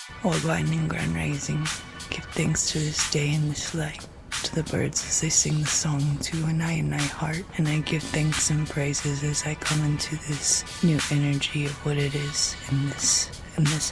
All winding ground rising, give thanks to this day and this light, to the birds as they sing the song to an I heart, and I give thanks and praises as I come into this new energy of what it is in this